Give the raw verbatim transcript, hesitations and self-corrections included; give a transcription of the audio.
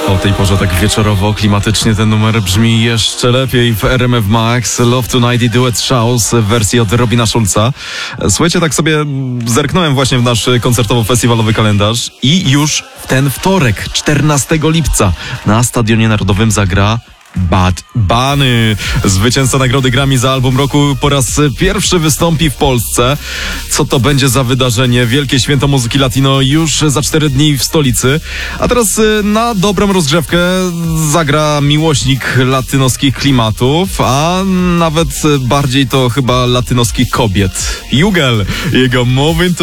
O tej porze tak wieczorowo, klimatycznie ten numer brzmi jeszcze lepiej w R M F Max. Love Tonight i Duet Shows w wersji od Robina Schulza. Słuchajcie, tak sobie zerknąłem właśnie w nasz koncertowo-festiwalowy kalendarz i już w ten wtorek, czternastego lipca na Stadionie Narodowym zagra Bad Bunny. Zwycięzca nagrody Grammy za album roku po raz pierwszy wystąpi w Polsce. Co to będzie za wydarzenie? Wielkie święto muzyki latino już za cztery dni w stolicy. A teraz na dobrą rozgrzewkę zagra miłośnik latynoskich klimatów, a nawet bardziej to chyba latynoskich kobiet. Jugel, jego Moving to